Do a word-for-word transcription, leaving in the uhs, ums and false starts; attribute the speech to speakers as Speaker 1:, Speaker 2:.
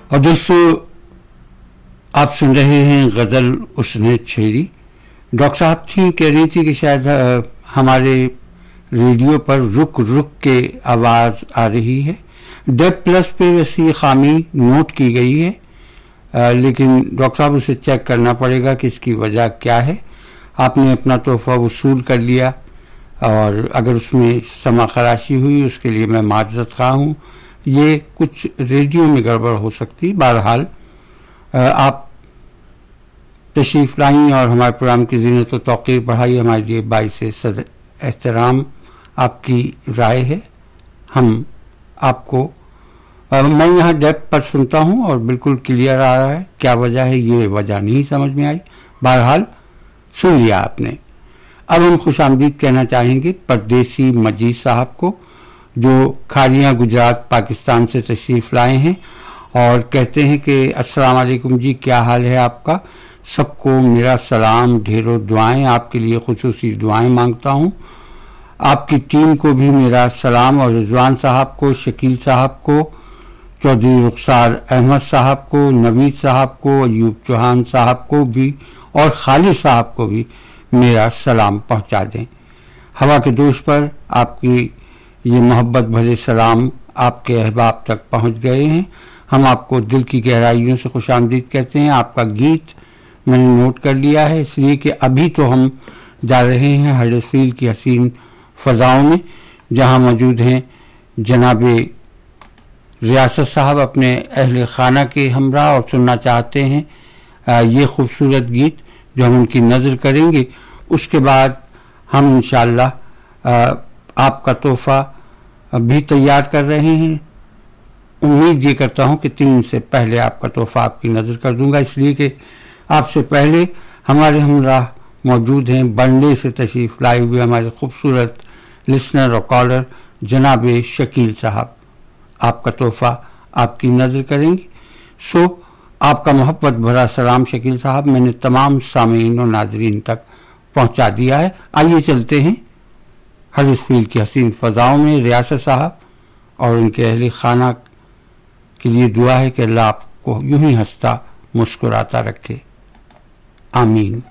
Speaker 1: اور دوستو آپ سن رہے ہیں غزل اس نے چھیڑی. ڈاکٹر صاحب تھی کہہ رہی تھی کہ شاید ہمارے ریڈیو پر رک رک کے آواز آ رہی ہے. ڈیپ پلس پہ ویسے یہ خامی نوٹ کی گئی ہے, آ, لیکن ڈاکٹر صاحب اسے چیک کرنا پڑے گا کہ اس کی وجہ کیا ہے. آپ نے اپنا تحفہ وصول کر لیا اور اگر اس میں سما خراشی ہوئی اس کے لیے میں معذرت خواہ ہوں. یہ کچھ ریڈیو میں گڑبڑ ہو سکتی. بہرحال آپ تشریف لائیں اور ہمارے پروگرام کی زینت و توقیر بڑھائی. ہمارے لیے باعث صدر احترام آپ کی رائے ہے. ہم آپ کو میں یہاں ڈیپ پر سنتا ہوں اور بالکل کلیئر آ رہا ہے. کیا وجہ ہے یہ وجہ نہیں سمجھ میں آئی. بہرحال سن لیا آپ نے. اب ہم خوش آمدید کہنا چاہیں گے پردیسی مجید صاحب کو, جو کھاریاں گجرات پاکستان سے تشریف لائے ہیں اور کہتے ہیں کہ السلام علیکم جی, کیا حال ہے آپ کا. سب کو میرا سلام, ڈھیروں دعائیں. آپ کے لیے خصوصی دعائیں مانگتا ہوں. آپ کی ٹیم کو بھی میرا سلام, اور رضوان صاحب کو, شکیل صاحب کو, چودھری رخسار احمد صاحب کو, نوید صاحب کو, ایوب چوہان صاحب کو بھی اور خالد صاحب کو بھی میرا سلام پہنچا دیں. ہوا کے دوش پر آپ کی یہ محبت بھرے سلام آپ کے احباب تک پہنچ گئے ہیں. ہم آپ کو دل کی گہرائیوں سے خوش آمدید کہتے ہیں. آپ کا گیت میں نے نوٹ کر لیا ہے, اس لیے کہ ابھی تو ہم جا رہے ہیں ہڈرسفیلڈ کی حسین فضاؤں میں, جہاں موجود ہیں جناب ریاست صاحب اپنے اہل خانہ کے ہمراہ, اور سننا چاہتے ہیں یہ خوبصورت گیت جو ہم ان کی نظر کریں گے. اس کے بعد ہم انشاءاللہ آپ کا تحفہ بھی تیار کر رہے ہیں. امید یہ کرتا ہوں کہ تین سے پہلے آپ کا تحفہ آپ کی نظر کر دوں گا, اس لیے کہ آپ سے پہلے ہمارے ہمراہ موجود ہیں بنڈے سے تشریف لائے ہوئے ہمارے خوبصورت لسنر اور کالر جناب شکیل صاحب. آپ کا تحفہ آپ کی نظر کریں گے. سو آپ کا محبت بھرا سلام شکیل صاحب میں نے تمام سامعین و ناظرین تک پہنچا دیا ہے. آئیے چلتے ہیں ہڈرسفیلڈ کی حسین فضاؤں میں. ریاست صاحب اور ان کے اہل خانہ کے لیے دعا ہے کہ اللہ آپ کو یوں ہی ہنستا مسکراتا رکھے. آمین.